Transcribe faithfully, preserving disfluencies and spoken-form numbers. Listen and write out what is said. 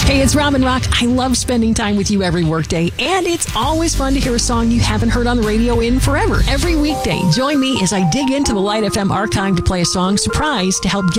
Hey, it's Robin Rock. I love spending time with you every workday, and it's always fun to hear a song you haven't heard on the radio in forever. Every weekday, join me as I dig into the Light F M archive to play a song surprise to help